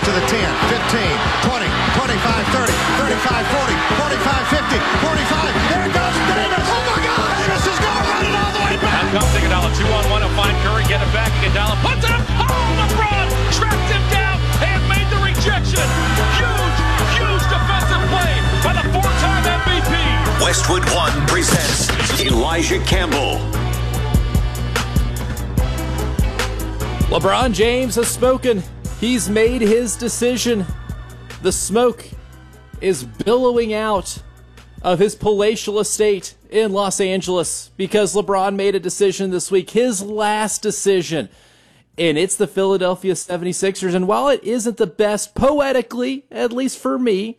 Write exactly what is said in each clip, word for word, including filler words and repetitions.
to the ten, fifteen, twenty, twenty-five, thirty, thirty-five, forty, forty-five, fifty, forty-five. There goes Davis. Oh, my God. Davis is going to run it all the way back. Now comes Iguodala. Two on one to find Curry. Get it back. Iguodala puts it up. Oh, LeBron tracked him down and made the rejection. Huge, huge defensive play by the four-time M V P. Westwood One presents Elijah Campbell. LeBron James has spoken. He's made his decision. The smoke is billowing out of his palatial estate in Los Angeles because LeBron made a decision this week, his last decision, and it's the Philadelphia seventy-sixers. And while it isn't the best poetically, at least for me,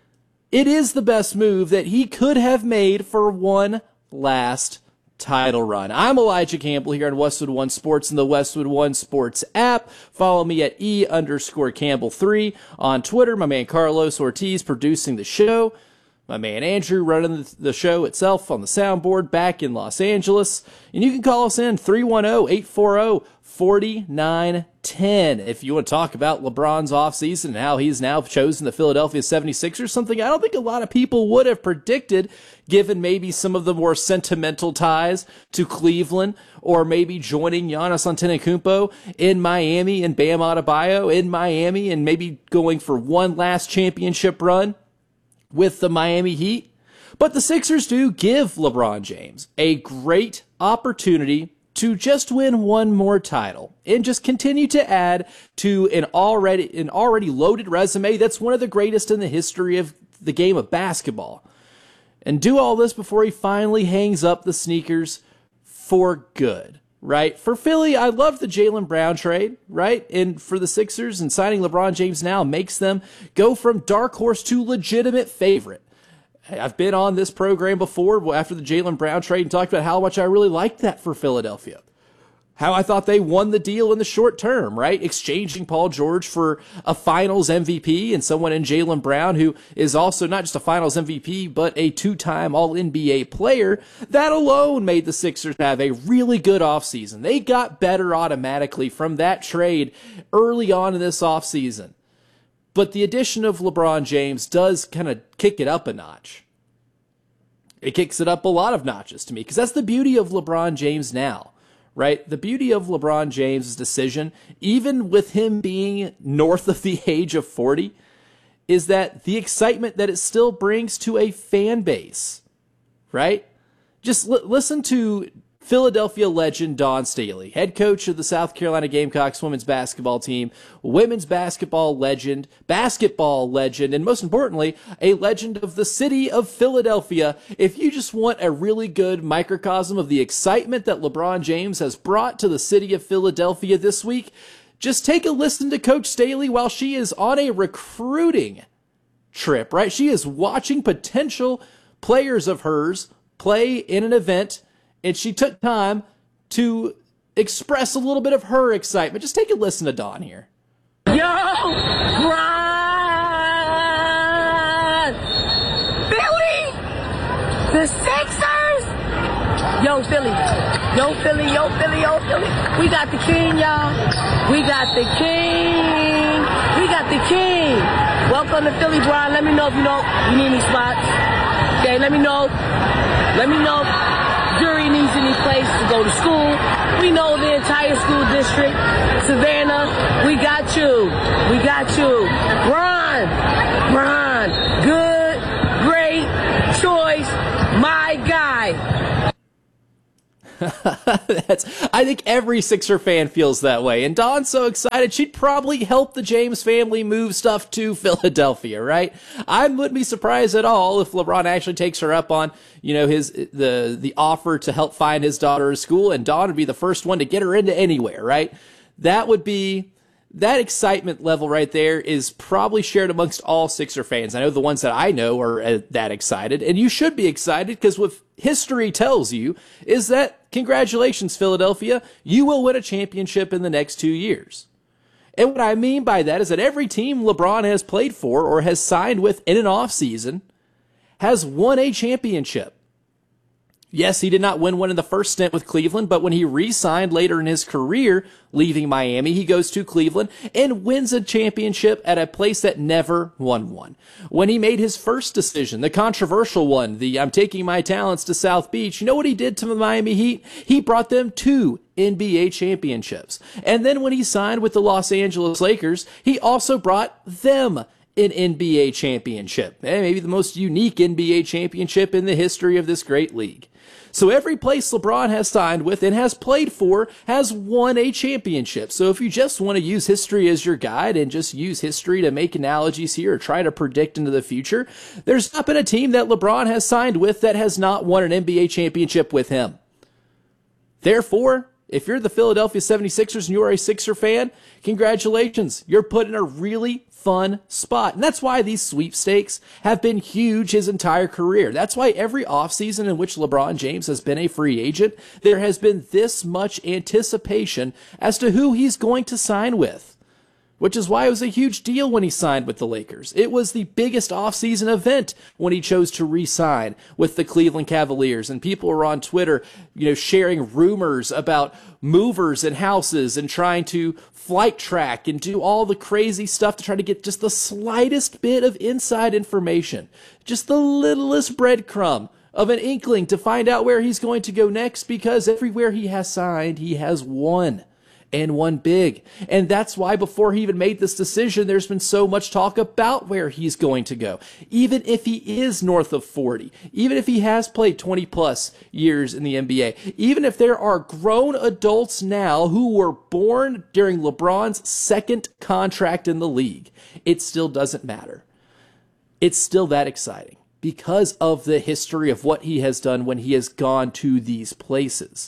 it is the best move that he could have made for one last title run. I'm Elijah Campbell here on Westwood One Sports and the Westwood One Sports app. Follow me at E underscore Campbell three on Twitter. My man Carlos Ortiz producing the show. My man Andrew running the show itself on the soundboard back in Los Angeles. And you can call us in three one zero, eight four zero, four nine one zero if you want to talk about LeBron's offseason and how he's now chosen the Philadelphia seventy-sixers, something I don't think a lot of people would have predicted given maybe some of the more sentimental ties to Cleveland or maybe joining Giannis Antetokounmpo in Miami and Bam Adebayo in Miami and maybe going for one last championship run with the Miami Heat. But the Sixers do give LeBron James a great opportunity to just win one more title and just continue to add to an already an already loaded resume that's one of the greatest in the history of the game of basketball. And do all this before he finally hangs up the sneakers for good, right? For Philly, I love the Jaylen Brown trade, right? And for the Sixers, and signing LeBron James now makes them go from dark horse to legitimate favorite. I've been on this program before after the Jaylen Brown trade and talked about how much I really liked that for Philadelphia. How I thought they won the deal in the short term, right? Exchanging Paul George for a finals M V P and someone in Jaylen Brown who is also not just a finals M V P, but a two-time All N B A player. That alone made the Sixers have a really good offseason. They got better automatically from that trade early on in this offseason. But the addition of LeBron James does kind of kick it up a notch. It kicks it up a lot of notches to me because that's the beauty of LeBron James now. Right? The beauty of LeBron James' decision, even with him being north of the age of forty, is that the excitement that it still brings to a fan base, right? Just l- listen to Philadelphia legend Dawn Staley, head coach of the South Carolina Gamecocks women's basketball team, women's basketball legend, basketball legend, and most importantly, a legend of the city of Philadelphia. If you just want a really good microcosm of the excitement that LeBron James has brought to the city of Philadelphia this week, just take a listen to Coach Staley while she is on a recruiting trip, right? She is watching potential players of hers play in an event, and she took time to express a little bit of her excitement. Just take a listen to Dawn here. Yo, run! Philly! The Sixers! Yo, Philly. Yo, Philly, yo, Philly, yo, Philly. We got the king, y'all. We got the king. We got the king. Welcome to Philly, Brian. Let me know if you know you need any spots. Okay, let me know. Let me know. Jury needs any place to go to school. We know the entire school district. Savannah, we got you. We got you. Ron, Ron, good, great choice, my guy. That's, I think every Sixer fan feels that way. And Dawn's so excited, she'd probably help the James family move stuff to Philadelphia, right? I wouldn't be surprised at all if LeBron actually takes her up on, you know, his the the offer to help find his daughter a school, and Dawn would be the first one to get her into anywhere, right? That would be, that excitement level right there is probably shared amongst all Sixer fans. I know the ones that I know are uh, that excited, and you should be excited because what history tells you is that, congratulations, Philadelphia, you will win a championship in the next two years. And what I mean by that is that every team LeBron has played for or has signed with in an offseason has won a championship. Yes, he did not win one in the first stint with Cleveland, but when he re-signed later in his career, leaving Miami, he goes to Cleveland and wins a championship at a place that never won one. When he made his first decision, the controversial one, the I'm taking my talents to South Beach, you know what he did to the Miami Heat? He brought them two N B A championships. And then when he signed with the Los Angeles Lakers, he also brought them an N B A championship. Maybe the most unique N B A championship in the history of this great league. So every place LeBron has signed with and has played for has won a championship. So if you just want to use history as your guide and just use history to make analogies here or try to predict into the future, there's not been a team that LeBron has signed with that has not won an N B A championship with him. Therefore, if you're the Philadelphia seventy-sixers and you are a Sixer fan, congratulations. You're put in a really fun spot. And that's why these sweepstakes have been huge his entire career. That's why every offseason in which LeBron James has been a free agent, there has been this much anticipation as to who he's going to sign with. Which is why it was a huge deal when he signed with the Lakers. It was the biggest offseason event when he chose to re-sign with the Cleveland Cavaliers. And people were on Twitter, you know, sharing rumors about movers and houses and trying to flight track and do all the crazy stuff to try to get just the slightest bit of inside information. Just the littlest breadcrumb of an inkling to find out where he's going to go next, because everywhere he has signed, he has won. And won big. And that's why before he even made this decision, there's been so much talk about where he's going to go. Even if he is north of forty, even if he has played twenty plus years in the N B A, even if there are grown adults now who were born during LeBron's second contract in the league, it still doesn't matter. It's still that exciting because of the history of what he has done when he has gone to these places.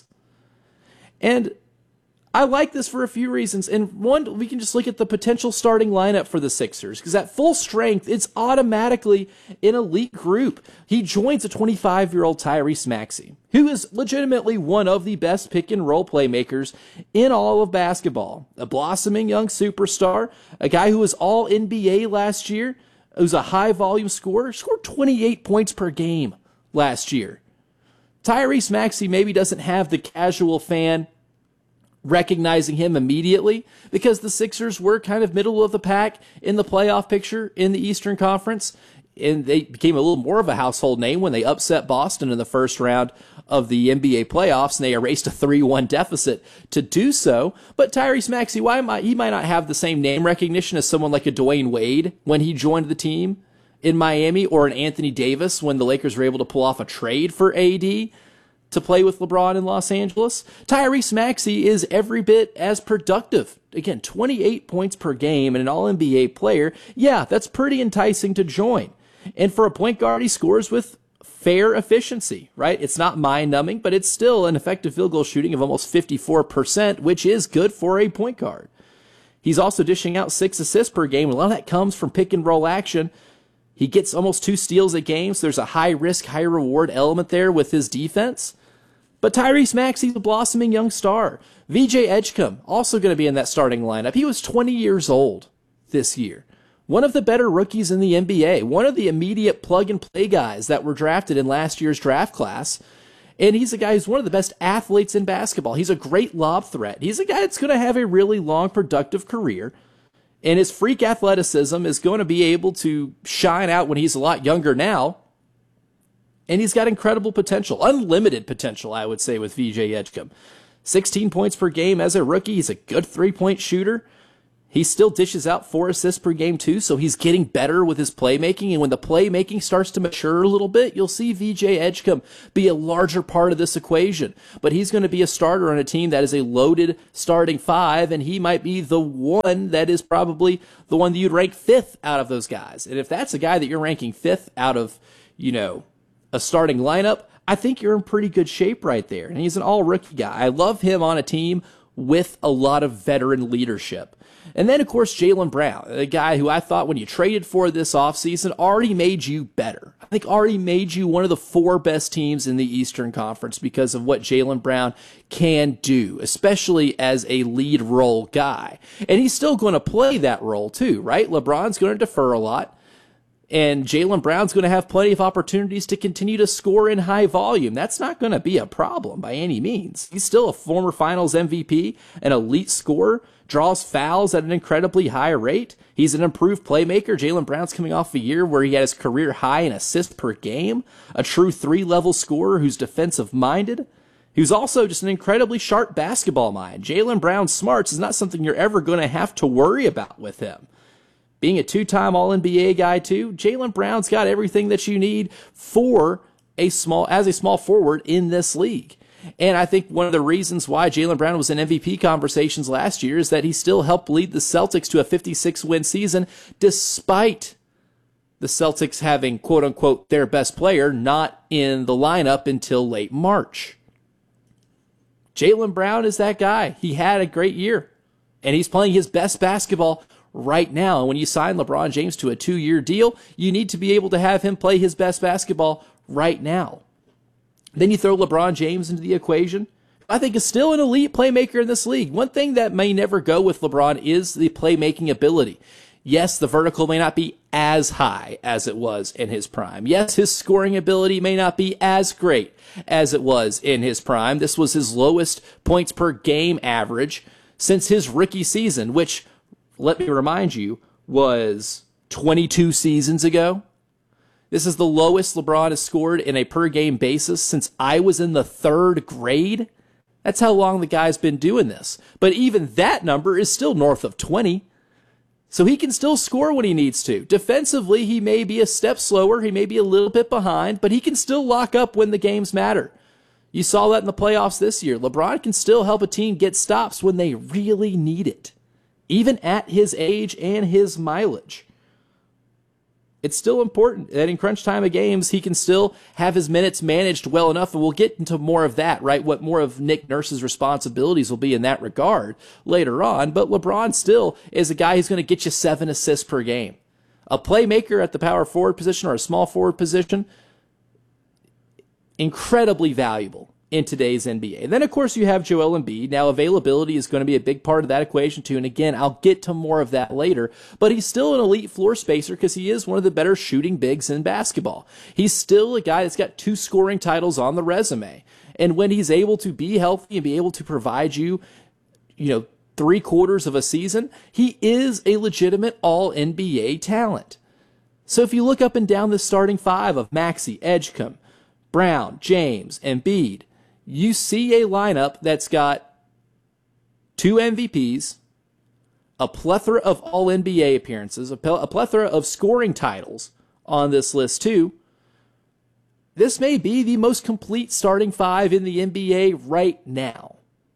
And I like this for a few reasons. And one, we can just look at the potential starting lineup for the Sixers, because at full strength, it's automatically an elite group. He joins a twenty-five-year-old Tyrese Maxey, who is legitimately one of the best pick-and-roll playmakers in all of basketball. A blossoming young superstar, a guy who was all N B A last year, who's a high-volume scorer, scored twenty-eight points per game last year. Tyrese Maxey maybe doesn't have the casual fan recognizing him immediately because the Sixers were kind of middle of the pack in the playoff picture in the Eastern Conference, and they became a little more of a household name when they upset Boston in the first round of the N B A playoffs, and they erased a three one deficit to do so. But Tyrese Maxey, why might he might not have the same name recognition as someone like a Dwayne Wade when he joined the team in Miami, or an Anthony Davis when the Lakers were able to pull off a trade for A D to play with LeBron in Los Angeles. Tyrese Maxey is every bit as productive. Again, twenty-eight points per game and an all N B A player. Yeah, that's pretty enticing to join. And for a point guard, he scores with fair efficiency, right? It's not mind-numbing, but it's still an effective field goal shooting of almost fifty-four percent, which is good for a point guard. He's also dishing out six assists per game. A lot of that comes from pick-and-roll action. He gets almost two steals a game, so there's a high-risk, high-reward element there with his defense. But Tyrese Maxey's a blossoming young star. V J Edgecombe, also going to be in that starting lineup. He was twenty years old this year. One of the better rookies in the N B A. One of the immediate plug-and-play guys that were drafted in last year's draft class. And he's a guy who's one of the best athletes in basketball. He's a great lob threat. He's a guy that's going to have a really long, productive career. And his freak athleticism is going to be able to shine out when he's a lot younger now. And he's got incredible potential, unlimited potential, I would say, with V J Edgecombe. sixteen points per game as a rookie. He's a good three-point shooter. He still dishes out four assists per game, too, so he's getting better with his playmaking. And when the playmaking starts to mature a little bit, you'll see V J Edgecombe be a larger part of this equation. But he's going to be a starter on a team that is a loaded starting five, and he might be the one that is probably the one that you'd rank fifth out of those guys. And if that's a guy that you're ranking fifth out of, you know, a starting lineup, I think you're in pretty good shape right there. And he's an all-rookie guy. I love him on a team with a lot of veteran leadership. And then, of course, Jaylen Brown, a guy who I thought when you traded for this offseason already made you better. I think already made you one of the four best teams in the Eastern Conference because of what Jaylen Brown can do, especially as a lead role guy. And he's still going to play that role too, right? LeBron's going to defer a lot. And Jaylen Brown's going to have plenty of opportunities to continue to score in high volume. That's not going to be a problem by any means. He's still a former Finals M V P, an elite scorer, draws fouls at an incredibly high rate. He's an improved playmaker. Jaylen Brown's coming off a year where he had his career high in assists per game, a true three-level scorer who's defensive-minded. He was also just an incredibly sharp basketball mind. Jaylen Brown's smarts is not something you're ever going to have to worry about with him. Being a two-time All N B A guy too, Jaylen Brown's got everything that you need for a small as a small forward in this league. And I think one of the reasons why Jaylen Brown was in M V P conversations last year is that he still helped lead the Celtics to a fifty-six win season, despite the Celtics having, quote-unquote, their best player not in the lineup until late March. Jaylen Brown is that guy. He had a great year, and he's playing his best basketball right now. And when you sign LeBron James to a two-year deal, you need to be able to have him play his best basketball right now. Then you throw LeBron James into the equation. I think is still an elite playmaker in this league. One thing that may never go with LeBron is the playmaking ability. Yes, the vertical may not be as high as it was in his prime. Yes, his scoring ability may not be as great as it was in his prime. This was his lowest points per game average since his rookie season, which, let me remind you, was twenty-two seasons ago. This is the lowest LeBron has scored in a per-game basis since I was in the third grade. That's how long the guy's been doing this. But even that number is still north of twenty. So he can still score when he needs to. Defensively, he may be a step slower. He may be a little bit behind, but he can still lock up when the games matter. You saw that in the playoffs this year. LeBron can still help a team get stops when they really need it, even at his age and his mileage. It's still important that in crunch time of games, he can still have his minutes managed well enough, and we'll get into more of that, right? What more of Nick Nurse's responsibilities will be in that regard later on. But LeBron still is a guy who's going to get you seven assists per game. A playmaker at the power forward position or a small forward position, incredibly valuable in today's N B A. And then, of course, you have Joel Embiid. Now, availability is going to be a big part of that equation, too. And again, I'll get to more of that later. But he's still an elite floor spacer because he is one of the better shooting bigs in basketball. He's still a guy that's got two scoring titles on the resume. And when he's able to be healthy and be able to provide you, you know, three quarters of a season, he is a legitimate all N B A talent. So if you look up and down the starting five of Maxey, Edgecombe, Brown, James, Embiid, you see a lineup that's got two M V Ps, a plethora of all N B A appearances, a, a plethora of scoring titles on this list too. This may be the most complete starting five in the N B A right now.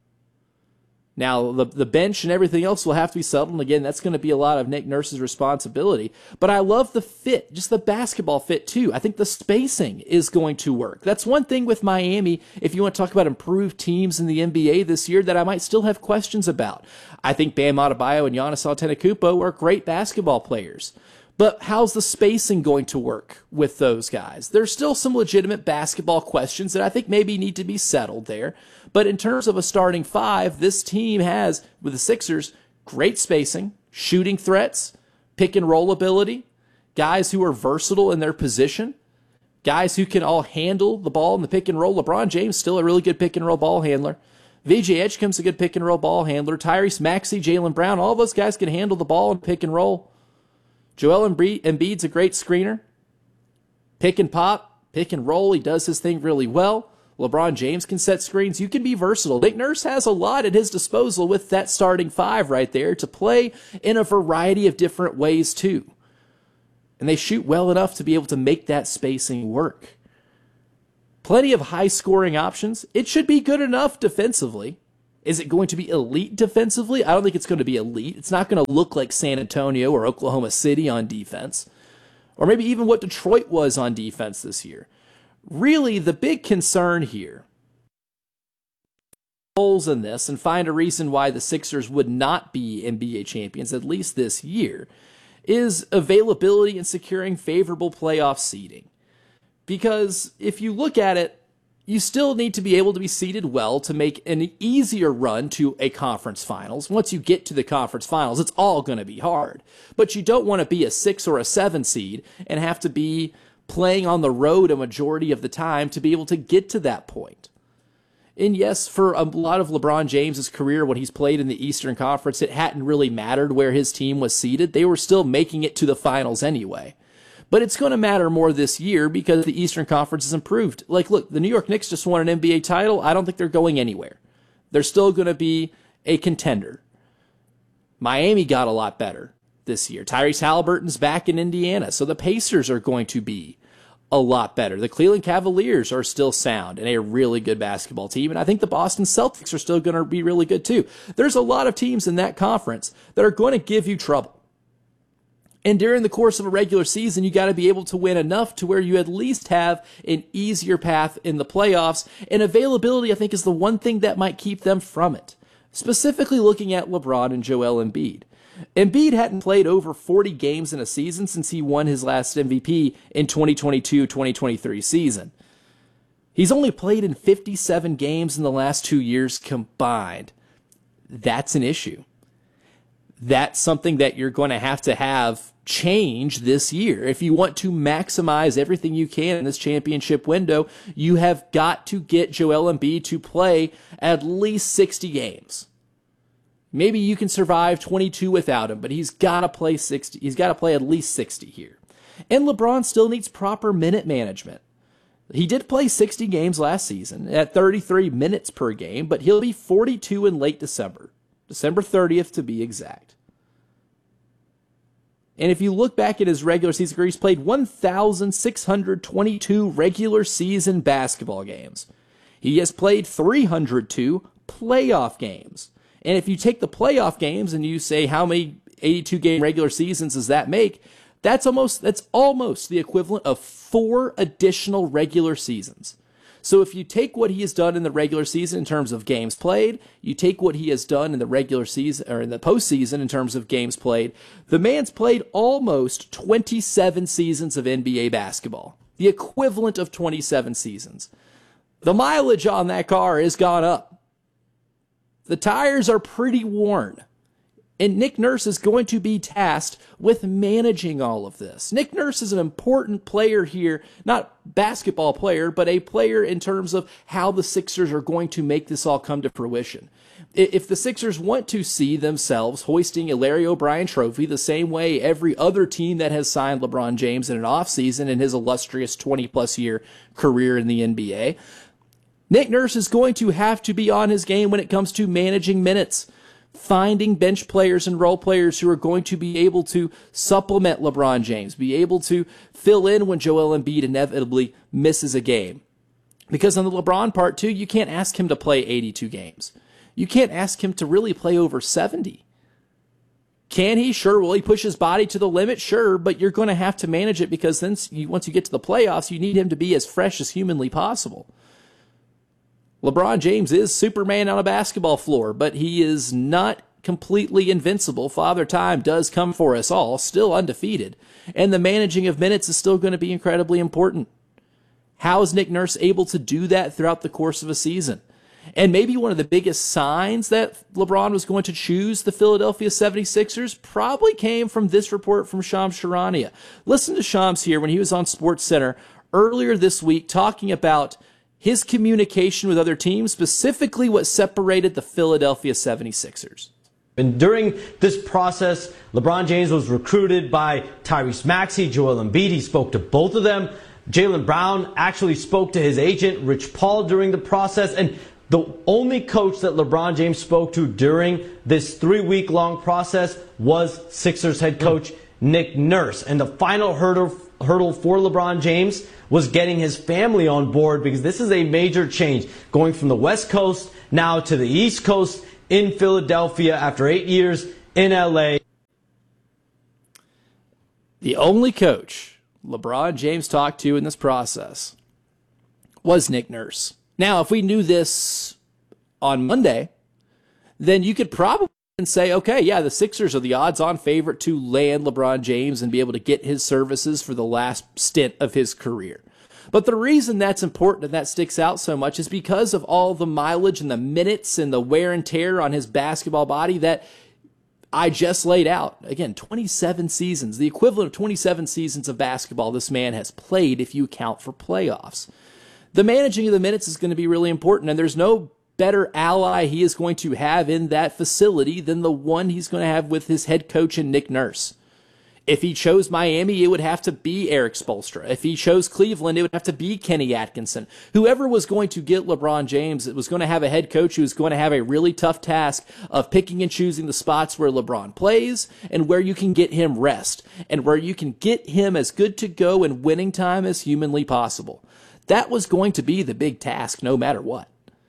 Now, the, the bench and everything else will have to be settled. And again, that's going to be a lot of Nick Nurse's responsibility. But I love the fit, just the basketball fit too. I think the spacing is going to work. That's one thing with Miami, if you want to talk about improved teams in the N B A this year, that I might still have questions about. I think Bam Adebayo and Giannis Antetokounmpo are great basketball players. But how's the spacing going to work with those guys? There's still some legitimate basketball questions that I think maybe need to be settled there. But in terms of a starting five, this team has, with the Sixers, great spacing, shooting threats, pick and roll ability, guys who are versatile in their position, guys who can all handle the ball in the pick and roll. LeBron James still a really good pick and roll ball handler. V J Edgecomb's a good pick and roll ball handler. Tyrese Maxey, Jaylen Brown, all those guys can handle the ball in pick and roll. Joel Embiid's a great screener. Pick and pop, pick and roll, he does his thing really well. LeBron James can set screens. You can be versatile. Nick Nurse has a lot at his disposal with that starting five right there to play in a variety of different ways too. And they shoot well enough to be able to make that spacing work. Plenty of high-scoring options. It should be good enough defensively. Is it going to be elite defensively? I don't think it's going to be elite. It's not going to look like San Antonio or Oklahoma City on defense, or maybe even what Detroit was on defense this year. Really, the big concern here, holes in this and find a reason why the Sixers would not be N B A champions, at least this year, is availability and securing favorable playoff seeding. Because if you look at it, you still need to be able to be seeded well to make an easier run to a conference finals. Once you get to the conference finals, it's all going to be hard. But you don't want to be a six or a seven seed and have to be playing on the road a majority of the time to be able to get to that point. And yes, for a lot of LeBron James's career, when he's played in the Eastern Conference, it hadn't really mattered where his team was seeded. They were still making it to the finals anyway. But it's going to matter more this year because the Eastern Conference has improved. Like, look, the New York Knicks just won an N B A title. I don't think they're going anywhere. They're still going to be a contender. Miami got a lot better this year. Tyrese Halliburton's back in Indiana, so the Pacers are going to be a lot better. The Cleveland Cavaliers are still sound and a really good basketball team, and I think the Boston Celtics are still going to be really good too. There's a lot of teams in that conference that are going to give you trouble. And during the course of a regular season, you got to be able to win enough to where you at least have an easier path in the playoffs. And availability, I think, is the one thing that might keep them from it. Specifically looking at LeBron and Joel Embiid. Embiid hadn't played over forty games in a season since he won his last M V P in twenty twenty-two twenty twenty-three season. He's only played in fifty-seven games in the last two years combined. That's an issue. That's something that you're going to have to have change this year. If you want to maximize everything you can in this championship window, you have got to get Joel Embiid to play at least sixty games. Maybe you can survive twenty-two without him, but he's got to play sixty. He's got to play at least sixty here. And LeBron still needs proper minute management. He did play sixty games last season at thirty-three minutes per game, but he'll be forty-two in late December. December thirtieth to be exact. And if you look back at his regular season career, he's played one thousand six hundred twenty-two regular season basketball games. He has played three hundred two playoff games. And if you take the playoff games and you say how many eighty-two game regular seasons does that make, that's almost that's almost the equivalent of four additional regular seasons. So if you take what he has done in the regular season in terms of games played, you take what he has done in the regular season or in the postseason in terms of games played, the man's played almost twenty-seven seasons of N B A basketball, the equivalent of twenty-seven seasons. The mileage on that car has gone up. The tires are pretty worn. And Nick Nurse is going to be tasked with managing all of this. Nick Nurse is an important player here, not basketball player, but a player in terms of how the Sixers are going to make this all come to fruition. If the Sixers want to see themselves hoisting a Larry O'Brien trophy the same way every other team that has signed LeBron James in an offseason in his illustrious twenty-plus year career in the N B A, Nick Nurse is going to have to be on his game when it comes to managing minutes, finding bench players and role players who are going to be able to supplement LeBron James, be able to fill in when Joel Embiid inevitably misses a game. Because on the LeBron part, too, you can't ask him to play eighty-two games. You can't ask him to really play over seventy. Can he? Sure. Will he push his body to the limit? Sure. But you're going to have to manage it because then you, once you get to the playoffs, you need him to be as fresh as humanly possible. LeBron James is Superman on a basketball floor, but he is not completely invincible. Father Time does come for us all, still undefeated. And the managing of minutes is still going to be incredibly important. How is Nick Nurse able to do that throughout the course of a season? And maybe one of the biggest signs that LeBron was going to choose the Philadelphia seventy-sixers probably came from this report from Shams Charania. Listen to Shams here when he was on SportsCenter earlier this week talking about his communication with other teams, specifically what separated the Philadelphia seventy-sixers. And during this process, LeBron James was recruited by Tyrese Maxey, Joel Embiid. He spoke to both of them. Jaylen Brown actually spoke to his agent, Rich Paul, during the process. And the only coach that LeBron James spoke to during this three-week-long process was Sixers head coach Nick Nurse. And the final hurdle, hurdle for LeBron James was getting his family on board, because this is a major change, going from the West Coast now to the East Coast in Philadelphia after eight years in L A. The only coach LeBron James talked to in this process was Nick Nurse. Now, if we knew this on Monday, then you could probably say, okay, yeah, the Sixers are the odds-on favorite to land LeBron James and be able to get his services for the last stint of his career. But the reason that's important and that sticks out so much is because of all the mileage and the minutes and the wear and tear on his basketball body that I just laid out. Again, twenty-seven seasons, the equivalent of twenty-seven seasons of basketball this man has played if you count for playoffs. The managing of the minutes is going to be really important, and there's no better ally he is going to have in that facility than the one he's going to have with his head coach and Nick Nurse. If he chose Miami, it would have to be Eric Spoelstra. If he chose Cleveland, it would have to be Kenny Atkinson. Whoever was going to get LeBron James, it was going to have a head coach who was going to have a really tough task of picking and choosing the spots where LeBron plays and where you can get him rest and where you can get him as good to go in winning time as humanly possible. That was going to be the big task no matter what.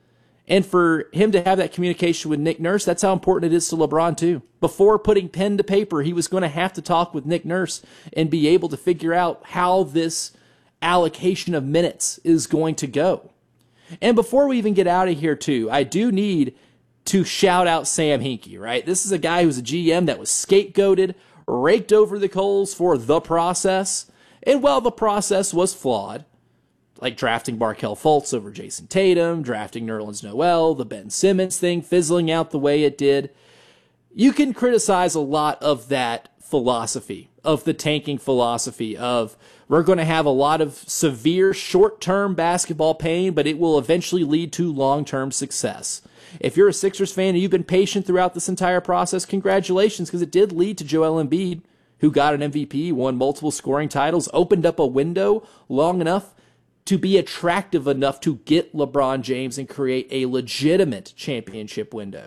And for him to have that communication with Nick Nurse, that's how important it is to LeBron too. Before putting pen to paper, he was going to have to talk with Nick Nurse and be able to figure out how this allocation of minutes is going to go. And before we even get out of here too, I do need to shout out Sam Hinkie, right? This is a guy who's a G M that was scapegoated, raked over the coals for the process. And while the process was flawed, like drafting Markelle Fultz over Jason Tatum, drafting Nerlens Noel, the Ben Simmons thing fizzling out the way it did. You can criticize a lot of that philosophy, of the tanking philosophy of we're going to have a lot of severe short-term basketball pain, but it will eventually lead to long-term success. If you're a Sixers fan and you've been patient throughout this entire process, congratulations, because it did lead to Joel Embiid, who got an M V P, won multiple scoring titles, opened up a window long enough to be attractive enough to get LeBron James and create a legitimate championship window.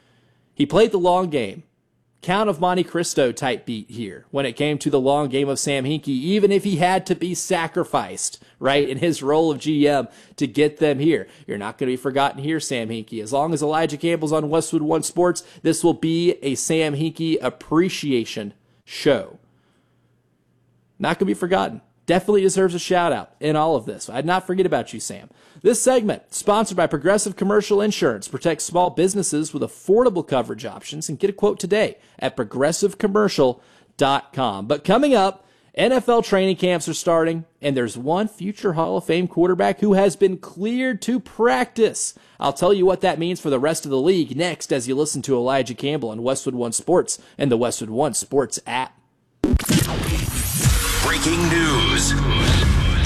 He played the long game. Count of Monte Cristo type beat here when it came to the long game of Sam Hinkie, even if he had to be sacrificed, right, in his role of G M to get them here. You're not going to be forgotten here, Sam Hinkie. As long as Elijah Campbell's on Westwood One Sports, this will be a Sam Hinkie appreciation show. Not going to be forgotten. Definitely deserves a shout out in all of this. I'd not forget about you, Sam. This segment, sponsored by Progressive Commercial Insurance, protects small businesses with affordable coverage options, and get a quote today at progressive commercial dot com. But coming up, N F L training camps are starting, and there's one future Hall of Fame quarterback who has been cleared to practice. I'll tell you what that means for the rest of the league next as you listen to Elijah Campbell on Westwood One Sports and the Westwood One Sports app. Breaking news.